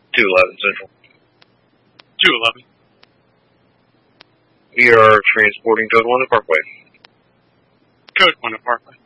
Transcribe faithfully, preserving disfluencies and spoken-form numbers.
two eleven Central. two eleven. We are transporting Code one to Parkway. Code one to Parkway.